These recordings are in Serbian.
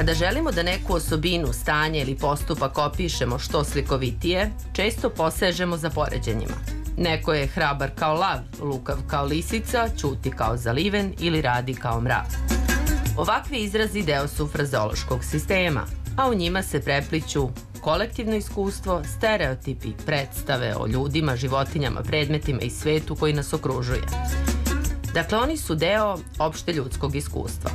Kada želimo da neku osobinu, stanje ili postupak opišemo što slikovitije, često posežemo za poređenjima. Neko je hrabar kao lav, lukav kao lisica, ćuti kao zaliven ili radi kao mrav. Ovakvi izrazi deo su frazeološkog sistema, a u njima se prepliću kolektivno iskustvo, stereotipi, predstave o ljudima, životinjama, predmetima i svetu koji nas okružuje. Dakle, oni su deo opšte ljudskog iskustva.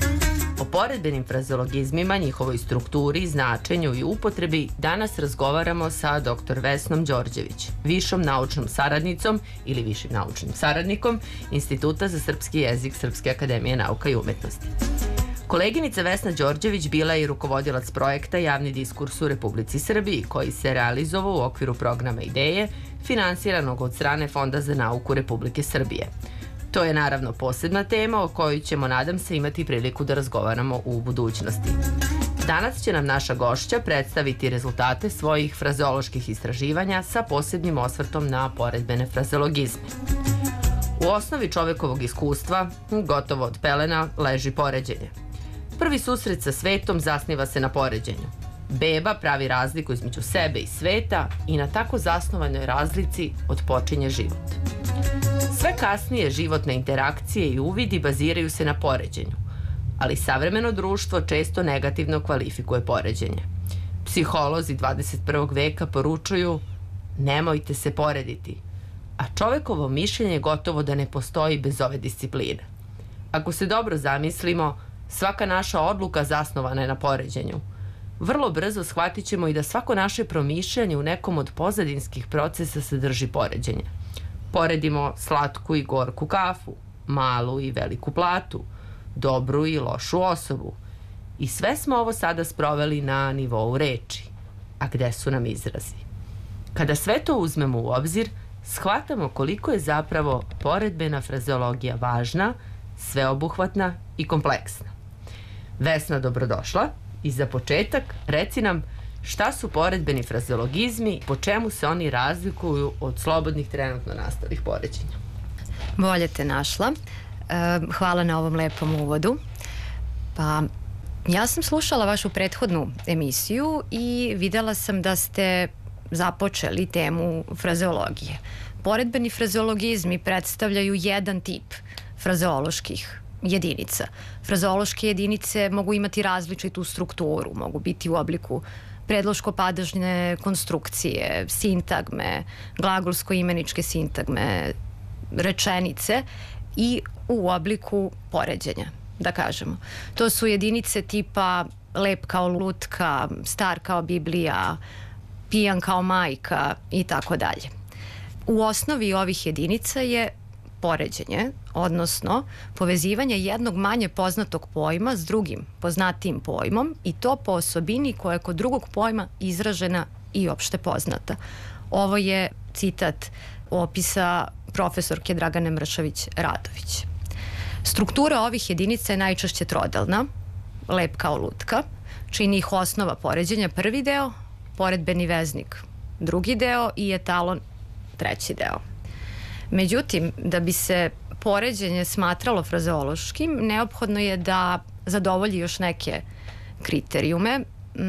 O poredbenim frazeologizmima, njihovoj strukturi, značenju i upotrebi danas razgovaramo sa dr. Vesnom Đorđević, višom naučnom saradnicom ili višim naučnim saradnikom Instituta za srpski jezik Srpske akademije nauka i umetnosti. Koleginica Vesna Đorđević bila je i rukovodilac projekta Javni diskurs u Republici Srbiji, koji se realizovao u okviru programa Ideje, finansiranog od strane Fonda za nauku Republike Srbije. To je naravno posebna tema o kojoj ćemo, nadam se, imati priliku da razgovaramo u budućnosti. Danas će nam naša gošća predstaviti rezultate svojih frazeoloških istraživanja sa posebnim osvrtom na poredbene frazeologizme. U osnovi čovekovog iskustva, gotovo od pelena, leži poređenje. Prvi susret sa svetom zasniva se na poređenju. Beba pravi razliku između sebe i sveta i na tako zasnovanoj razlici otpočinje život. Sve kasnije životne interakcije i uvidi baziraju se na poređenju, ali savremeno društvo često negativno kvalifikuje poređenje. Psiholozi 21. veka poručuju nemojte se porediti, a čovekovo mišljenje gotovo da ne postoji bez ove discipline. Ako se dobro zamislimo, svaka naša odluka zasnovana je na poređenju. Vrlo brzo shvatit ćemo i da svako naše promišljanje u nekom od pozadinskih procesa sadrži poređenje. Poredimo slatku i gorku kafu, malu i veliku platu, dobru i lošu osobu. I sve smo ovo sada sproveli na nivou reči. A gde su nam izrazi? Kada sve to uzmemo u obzir, shvatamo koliko je zapravo poredbena frazeologija važna, sveobuhvatna i kompleksna. Vesna, dobrodošla i za početak reci nam šta su poredbeni frazeologizmi, po čemu se oni razlikuju od slobodnih trenutno nastalih poređenja. Bolje te našla. Hvala na ovom lepom uvodu. Pa, ja sam slušala vašu prethodnu emisiju i videla sam da ste započeli temu frazeologije. Poredbeni frazeologizmi predstavljaju jedan tip frazeoloških jedinica. Frazeološke jedinice mogu imati različitu strukturu, mogu biti u obliku predloško-padežne konstrukcije, sintagme, glagolsko-imeničke sintagme, rečenice i u obliku poređenja, da kažemo. To su jedinice tipa lep kao lutka, star kao Biblija, pijan kao majka i tako dalje. U osnovi ovih jedinica je poređenje, odnosno povezivanje jednog manje poznatog pojma s drugim poznatijim pojmom i to po osobini koja je kod drugog pojma izražena i opšte poznata. Ovo je citat opisa profesorke Dragane Mršavić-Radović. Struktura ovih jedinica je najčešće trodelna, lep kao lutka, čini ih osnova poređenja prvi deo, poredbeni veznik drugi deo i etalon treći deo. Međutim, da bi se poređenje smatralo frazeološkim, neophodno je da zadovolji još neke kriterijume.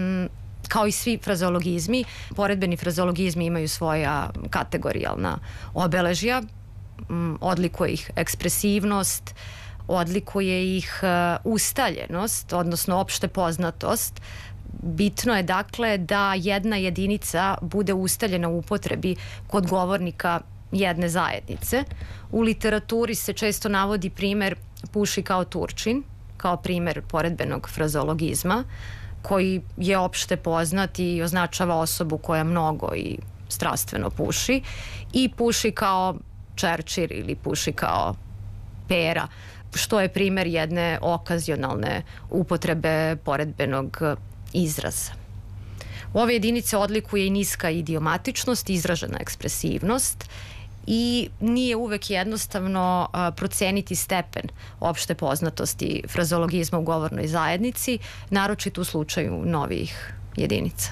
Kao i svi frazeologizmi, poredbeni frazeologizmi imaju svoja kategorijalna obeležja, odlikuje ih ekspresivnost, odlikuje ih ustaljenost, odnosno opšte poznatost. Bitno je dakle da jedna jedinica bude ustaljena u upotrebi kod govornika jedne zajednice. U literaturi se često navodi primer puši kao Turčin, kao primer poredbenog frazeologizma, koji je opšte poznat i označava osobu koja mnogo i strastveno puši, i puši kao Čerčir ili puši kao Pera, što je primer jedne okazionalne upotrebe poredbenog izraza. U ove jedinice odlikuje i niska idiomatičnost, izražena ekspresivnost i nije uvek jednostavno proceniti stepen opšte poznatosti frazeologizma u govornoj zajednici, naročito u slučaju novih jedinica.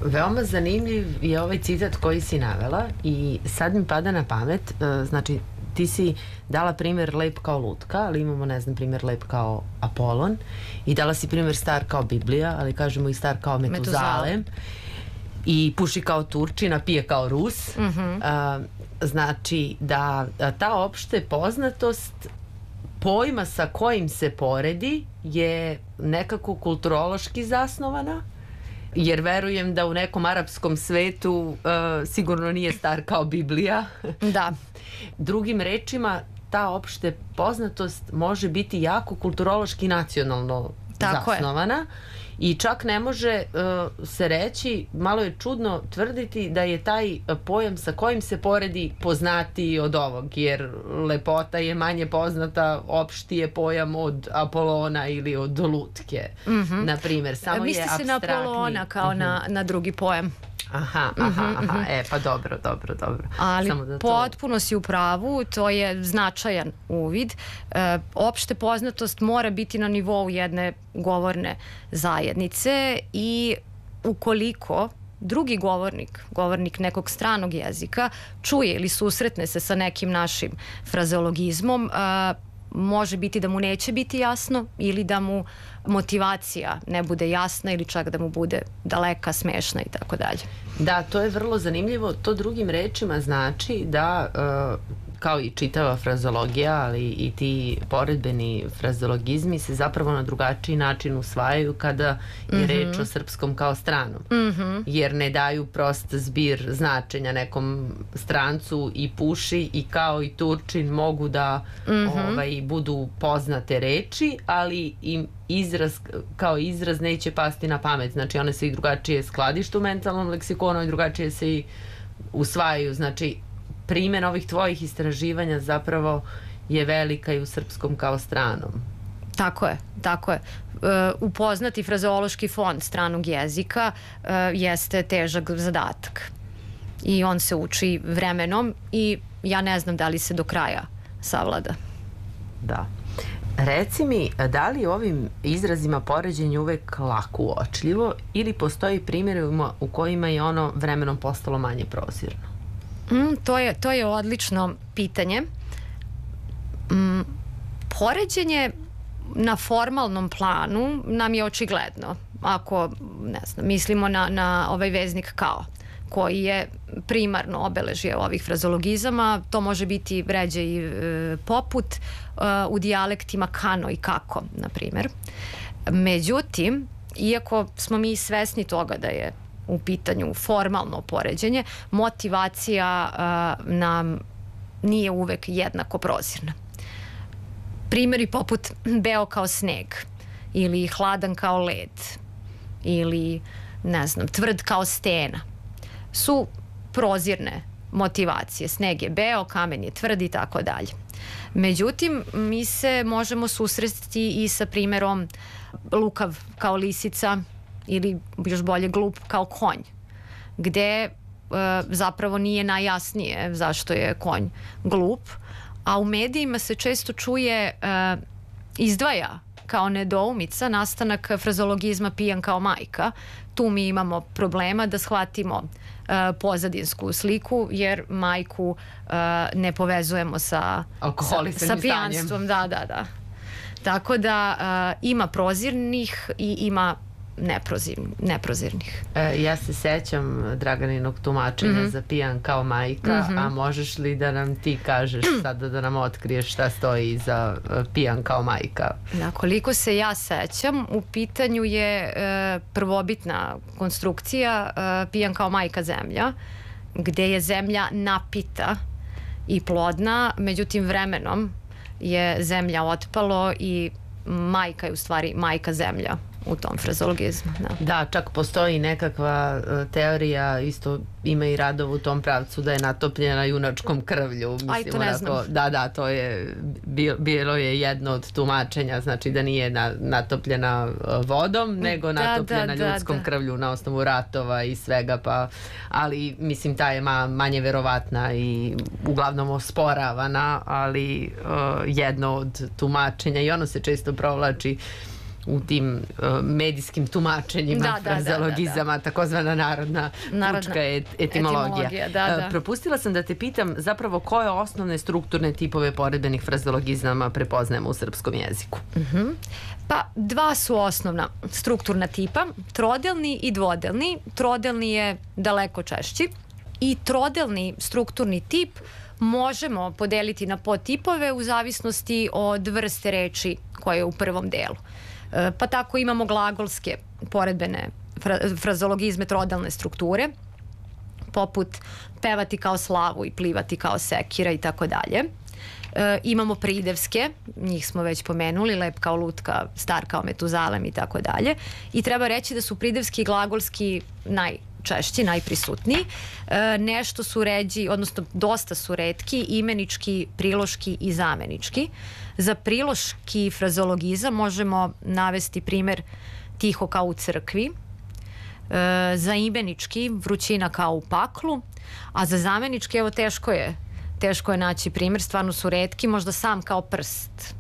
Veoma zanimljiv je ovaj citat koji si navela i sad mi pada na pamet, znači ti si dala primjer lep kao lutka, ali imamo, ne znam, primjer lep kao Apolon, i dala si primjer star kao Biblija, ali kažemo i star kao Metuzalem, i puši kao Turčin, a pije kao Rus. Znači da ta opšte poznatost pojma sa kojim se poredi je nekako kulturološki zasnovana, jer verujem da u nekom arapskom svetu sigurno nije star kao Biblija. Da. Drugim rečima, ta opšte poznatost može biti jako kulturološki nacionalno zasnovana. I čak ne može se reći, malo je čudno tvrditi da je taj pojam sa kojim se poredi poznatiji od ovog, jer lepota je manje poznata, opšti je pojam od Apolona ili od lutke, na primjer. Samo misli je se na Apolona kao na drugi pojam. Aha. Pa dobro. Ali samo da potpuno si u pravu, to je značajan uvid. Opšte poznatost mora biti na nivou jedne govorne zajednice i ukoliko drugi govornik nekog stranog jezika čuje ili susretne se sa nekim našim frazeologizmom, može biti da mu neće biti jasno ili da mu motivacija ne bude jasna ili čak da mu bude daleka, smešna i tako dalje. Da, to je vrlo zanimljivo. To drugim rečima znači da, kao i čitava frazeologija, ali i ti poredbeni frazeologizmi se zapravo na drugačiji način usvajaju kada je reč o srpskom kao stranom. Jer ne daju prost zbir značenja nekom strancu i puši i kao i Turčin mogu da budu poznate reči, ali im izraz kao izraz neće pasti na pamet. Znači one se i drugačije skladištu u mentalnom leksikonu i drugačije se i usvajaju. Znači primjer ovih tvojih istraživanja zapravo je velika i u srpskom kao stranom. Tako je. Upoznati frazeološki fond stranog jezika jeste težak zadatak. I on se uči vremenom i ja ne znam da li se do kraja savlada. Da. Reci mi, da li ovim izrazima poređenje uvek lako uočljivo ili postoji primjer u kojima je ono vremenom postalo manje prozirno? To je odlično pitanje. Poređenje na formalnom planu nam je očigledno. Ako, ne znam, mislimo na ovaj veznik kao, koji je primarno obeležje ovih frazeologizama, to može biti ređe i poput u dijalektima kano i kako, na primjer. Međutim, iako smo mi svesni toga da je u pitanju formalno poređenje, motivacija nam nije uvek jednako prozirna. Primjeri poput beo kao sneg ili hladan kao led ili, ne znam, tvrd kao stena su prozirne motivacije. Sneg je beo, kamen je tvrd i tako dalje. Međutim, mi se možemo susresti i sa primjerom lukav kao lisica ili još bolje glup kao konj, gde zapravo nije najjasnije zašto je konj glup, a u medijima se često čuje, izdvaja kao nedoumica nastanak frazeologizma pijan kao majka. Tu mi imamo problema da shvatimo pozadinsku sliku, jer majku ne povezujemo sa pijanstvom. Da. Tako da ima prozirnih i ima neprozirnih. Ja se sećam Draganinog tumačenja za pijan kao majka, a možeš li da nam ti kažeš sada, da nam otkriješ šta stoji za pijan kao majka? Da, koliko se ja sećam, u pitanju je prvobitna konstrukcija pijan kao majka zemlja, gde je zemlja napita i plodna, međutim vremenom je zemlja otpalo i majka je u stvari majka zemlja u tom frazeologizmu. Da, čak postoji nekakva teorija, isto ima i radova u tom pravcu, da je natopljena junačkom krvlju. Aj, to ne znam. Da, to je bilo je jedno od tumačenja, znači da nije natopljena vodom, nego natopljena ljudskom krvlju na osnovu ratova i svega, ali mislim ta je manje verovatna i uglavnom osporavana, ali jedno od tumačenja i ono se često provlači u tim medijskim tumačenjima frazeologizama, takozvana narodna pučka etimologija. Propustila sam da te pitam zapravo koje osnovne strukturne tipove poredbenih frazeologizama prepoznajemo u srpskom jeziku. Pa dva su osnovna strukturna tipa, trodelni i dvodelni. Trodelni je daleko češći i trodelni strukturni tip možemo podeliti na podtipove u zavisnosti od vrste reči koje je u prvom delu. Pa tako imamo glagolske poredbene frazeologizme trodelne strukture, poput pevati kao slavu i plivati kao sekira i tako dalje. Imamo pridevske, njih smo već pomenuli, lep kao lutka, star kao Metuzalem i tako dalje. I treba reći da su pridevski i glagolski najčešći, najprisutniji. Nešto su ređi, odnosno dosta su retki, imenički, priloški i zamenički. Za priloški frazeologizam možemo navesti primer tiho kao u crkvi, za imenički vrućina kao u paklu, a za zamenički, evo, teško je naći primer, stvarno su retki, možda sam kao prst.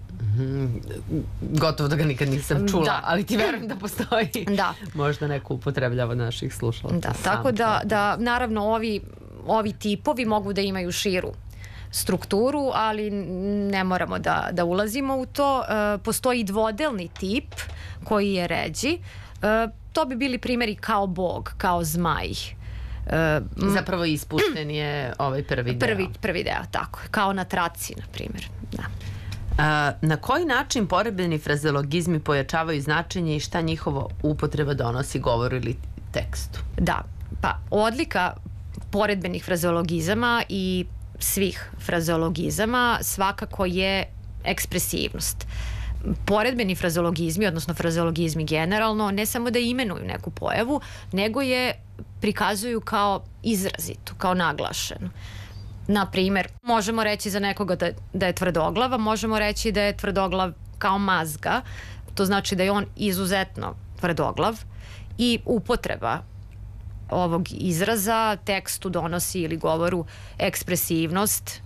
Gotovo da ga nikad nisam čula, ali ti verujem da postoji. Možda neko upotrebljava od naših slušalaca. Tako da naravno ovi tipovi mogu da imaju širu strukturu, ali ne moramo da ulazimo u to. Postoji dvodelni tip koji je ređi. To bi bili primjeri kao bog, kao zmaj. Zapravo ispušten je ovaj prvi deo. Prvi deo, tako. Kao na traci, na primjer. Na koji način poredbeni frazeologizmi pojačavaju značenje i šta njihova upotreba donosi govoru ili tekstu? Pa odlika poredbenih frazeologizama i svih frazeologizama svakako je ekspresivnost. Poredbeni frazeologizmi, odnosno frazeologizmi generalno, ne samo da imenuju neku pojavu, nego je prikazuju kao izrazitu, kao naglašenu. Na primjer, možemo reći za nekoga da je tvrdoglava, možemo reći da je tvrdoglav kao mazga, to znači da je on izuzetno tvrdoglav i upotreba ovog izraza tekstu donosi ili govoru ekspresivnost,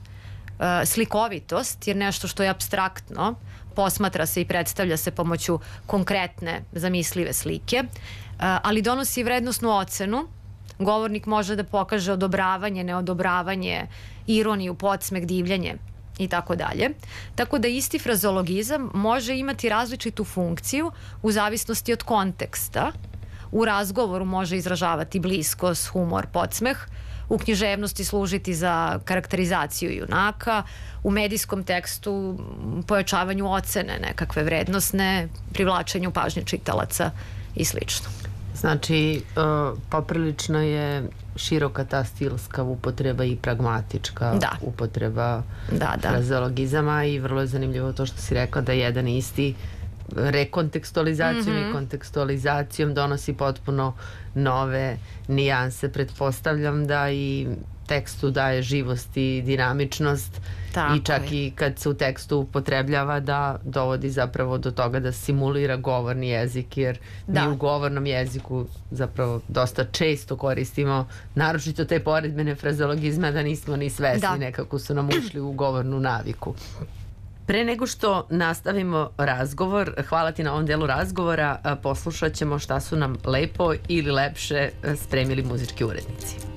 slikovitost, jer nešto što je apstraktno posmatra se i predstavlja se pomoću konkretne zamislive slike, ali donosi vrednosnu ocenu. Govornik može da pokaže odobravanje, neodobravanje, ironiju, podsmeh, divljenje i tako dalje. Tako da isti frazeologizam može imati različitu funkciju u zavisnosti od konteksta. U razgovoru može izražavati bliskost, humor, podsmeh, u književnosti služiti za karakterizaciju junaka, u medijskom tekstu pojačavanju ocene nekakve vrednosne, privlačenju pažnje čitalaca i slično. Znači, poprilično je široka ta stilska upotreba i pragmatička upotreba frazeologizama i vrlo je zanimljivo to što si rekla da jedan isti rekontekstualizacijom i kontekstualizacijom donosi potpuno nove nijanse. Pretpostavljam da i tekstu daje živost i dinamičnost i čak i kad se u tekstu upotrebljava da dovodi zapravo do toga da simulira govorni jezik, jer mi u govornom jeziku zapravo dosta često koristimo naročito te poredbene frazeologizme da nismo ni svesni, nekako su nam ušli u govornu naviku. Pre nego što nastavimo razgovor, hvala ti na ovom delu razgovora, poslušat ćemo šta su nam lepo ili lepše spremili muzički urednici.